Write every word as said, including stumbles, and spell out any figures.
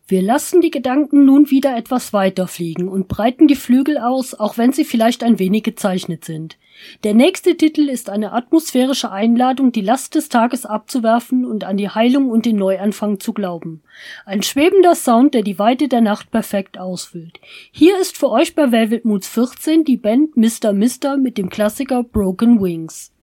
Wir lassen die Gedanken nun wieder etwas weiter fliegen und breiten die Flügel aus, auch wenn sie vielleicht ein wenig gezeichnet sind. Der nächste Titel ist eine atmosphärische Einladung, die Last des Tages abzuwerfen und an die Heilung und den Neuanfang zu glauben. Ein schwebender Sound, der die Weite der Nacht perfekt ausfüllt. Hier ist für euch bei Velvet Moods vierzehn die Band Mister Mister mit dem Klassiker Broken Wings.